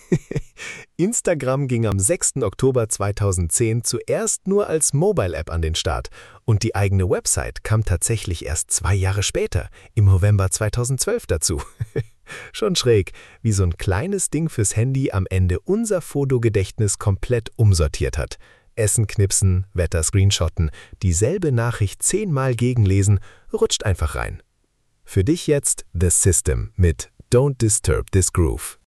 Instagram ging am 6. Oktober 2010 zuerst nur als Mobile-App an den Start und die eigene Website kam tatsächlich erst 2 Jahre später, im November 2012 dazu. Schon schräg, wie so ein kleines Ding fürs Handy am Ende unser Fotogedächtnis komplett umsortiert hat. Essen knipsen, Wetter screenshotten, dieselbe Nachricht 10-mal gegenlesen, rutscht einfach rein. Für dich jetzt The System mit Don't Disturb This Groove.